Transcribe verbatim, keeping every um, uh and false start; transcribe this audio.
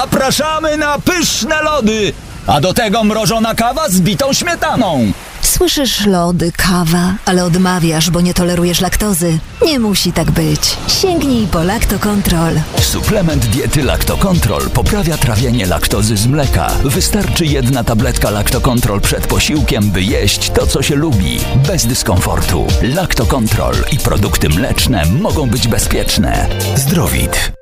Zapraszamy na pyszne lody, a do tego mrożona kawa z bitą śmietaną. Słyszysz lody, kawa, ale odmawiasz, bo nie tolerujesz laktozy. Nie musi tak być. Sięgnij po Lactocontrol. Suplement diety Lactocontrol poprawia trawienie laktozy z mleka. Wystarczy jedna tabletka Lactocontrol przed posiłkiem, by jeść to, co się lubi, bez dyskomfortu. Lactocontrol i produkty mleczne mogą być bezpieczne. Zdrowit.